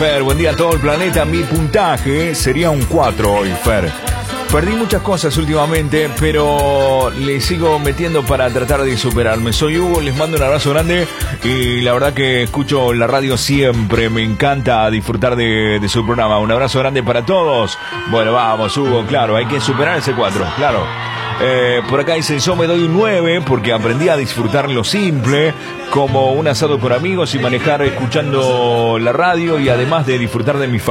Fer, buen día a todo el planeta. Mi puntaje sería un 4 hoy, Fer. Perdí muchas cosas últimamente, pero le sigo metiendo para tratar de superarme. Soy Hugo, les mando un abrazo grande y la verdad que escucho la radio siempre. Me encanta disfrutar de su programa. Un abrazo grande para todos. Bueno, vamos, Hugo, claro, hay que superar ese 4, claro. Por acá dice, yo me doy un 9 porque aprendí a disfrutar lo simple, como un asado con amigos y manejar escuchando la radio y además de disfrutar de mi familia.